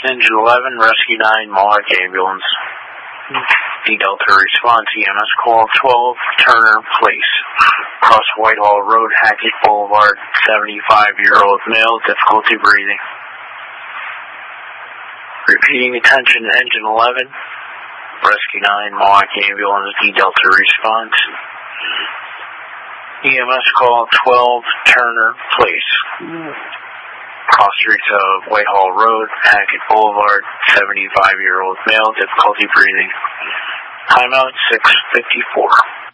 Engine 11, Rescue 9, Mohawk Ambulance. D-Delta response, EMS call 12, Turner Place. Across Whitehall Road, Hackett Boulevard, 75-year-old male, difficulty breathing. Repeating attention, Engine 11, Rescue 9, Mohawk Ambulance, D-Delta response. EMS call 12, Turner Place. Cross streets of Whitehall Road, Hackett Boulevard, 75-year-old male, difficulty breathing. Timeout 6:54.